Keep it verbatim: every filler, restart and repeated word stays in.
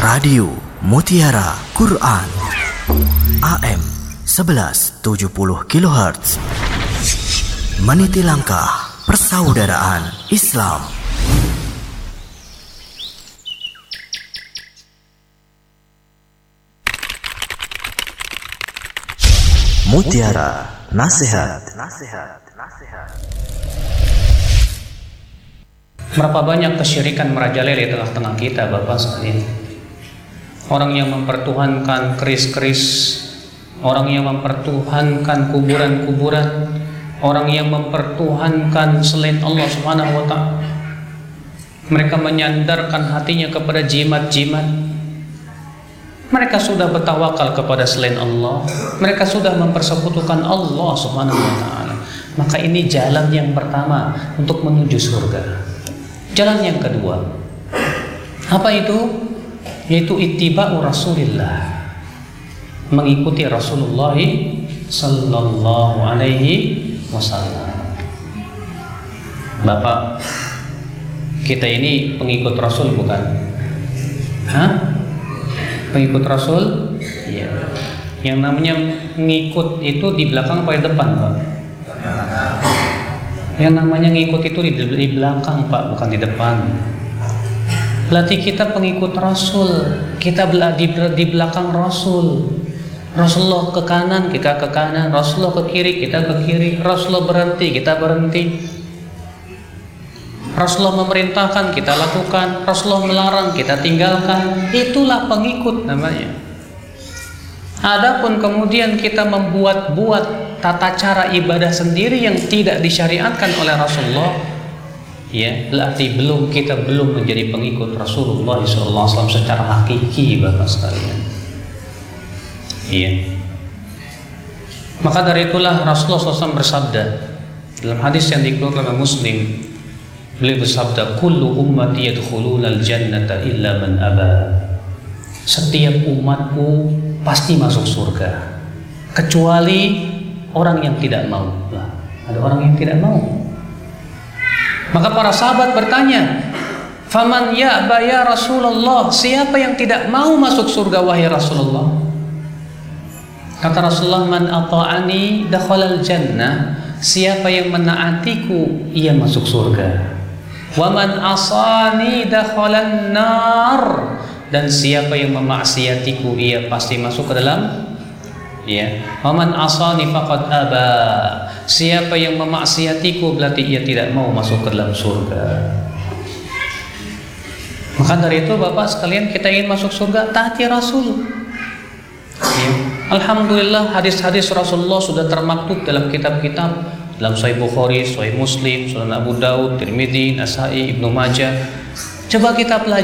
Radio Mutiara Quran A M sebelas tujuh puluh kilohertz, meniti langkah persaudaraan Islam. Mutiara Nasihat. Berapa banyak kesyirikan merajalela di tengah-tengah kita, Bapak sekalian. Orang yang mempertuhankan keris-keris, orang yang mempertuhankan kuburan-kuburan, orang yang mempertuhankan selain Allah Subhanahu wa taala. Mereka menyandarkan hatinya kepada jimat-jimat. Mereka sudah bertawakal kepada selain Allah. Mereka sudah mempersekutukan Allah Subhanahu wa taala. Maka ini jalan yang pertama untuk menuju surga. Jalan yang kedua, apa itu? Yaitu ittiba'u Rasulillah, mengikuti Rasulullah sallallahu alaihi wasallam. Bapak, kita ini pengikut Rasul bukan? Hah? Pengikut Rasul? Iya. Yang namanya ngikut itu di belakang apa di depan, Pak? Yang namanya ngikut itu di, di belakang, Pak, bukan di depan. Berarti kita pengikut Rasul, kita di, di belakang Rasul. Rasulullah ke kanan, kita ke kanan. Rasulullah ke kiri, kita ke kiri. Rasulullah berhenti, kita berhenti. Rasulullah memerintahkan, kita lakukan. Rasulullah melarang, kita tinggalkan. Itulah pengikut namanya. Adapun kemudian kita membuat-buat tata cara ibadah sendiri yang tidak disyariatkan oleh Rasulullah, ya, berarti belum kita belum menjadi pengikut Rasulullah shallallahu alaihi wasallam secara hakiki, Bapak sekalian. Iya. Maka dari itulah Rasulullah shallallahu alaihi wasallam bersabda dalam hadis yang dikeluarkan oleh Muslim. Beliau bersabda, "Kullu ummati yadkhulunal jannata illa man aba." Setiap umatku pasti masuk surga kecuali orang yang tidak mau. Nah, ada orang yang tidak mau. Maka para sahabat bertanya, "Faman ya'ba ya Rasulullah?" Siapa yang tidak mau masuk surga wahai Rasulullah? Kata Rasulullah, "Man ata'ani dakhalal jannah." Siapa yang menaatiku, ia masuk surga. "Wa man asani dakhalan nar." Dan siapa yang memaksiatiku, ia pasti masuk ke dalam, ya. "Wa man asani faqad aba." Siapa yang memaksiatiku berarti ia tidak mau masuk ke dalam surga. Maka dari itu Bapak sekalian, kita ingin masuk surga, taati Rasul. Ya. Alhamdulillah hadis-hadis Rasulullah sudah termaktub dalam kitab-kitab, dalam Sahih Bukhari, Sahih Muslim, Sunan Abu Daud, Tirmidzi, Nasai, Ibnu Majah. Coba kita pelajari.